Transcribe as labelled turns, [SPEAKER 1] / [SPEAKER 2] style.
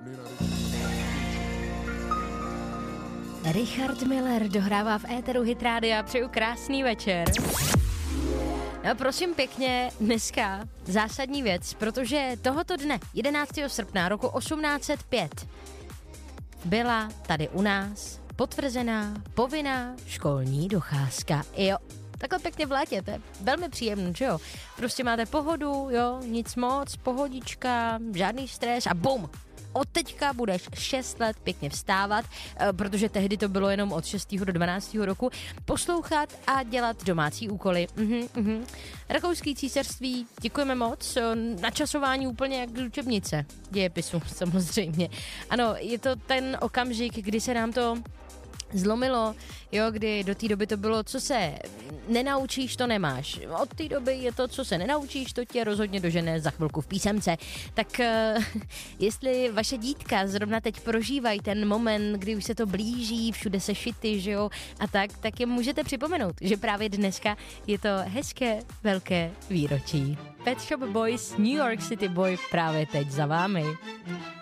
[SPEAKER 1] Richard Miller dohrává v éteru Hit Rádia. Přeju krásný večer. No, prosím pěkně, dneska zásadní věc, protože tohoto dne, 11. srpna roku 1805, byla tady u nás potvrzená povinná školní docházka. Jo, takhle pěkně v létě, to je velmi příjemné, že jo? Prostě máte pohodu, jo, nic moc, pohodička, žádný stres a bum! Od teďka budeš 6 let pěkně vstávat, protože tehdy to bylo jenom od 6. do 12. roku, poslouchat a dělat domácí úkoly. Rakouský císařství, děkujeme moc, načasování úplně jak z učebnice dějepisu samozřejmě. Ano, je to ten okamžik, kdy se nám to zlomilo, jo, kdy do té doby to bylo, co se nenaučíš, to nemáš. Od té doby je to, co se nenaučíš, to tě rozhodně dožene za chvilku v písemce. Tak jestli vaše dítka zrovna teď prožívají ten moment, kdy už se to blíží, všude se šity, že jo, a tak je můžete připomenout, že právě dneska je to hezké, velké výročí. Pet Shop Boys, New York City Boy právě teď za vámi.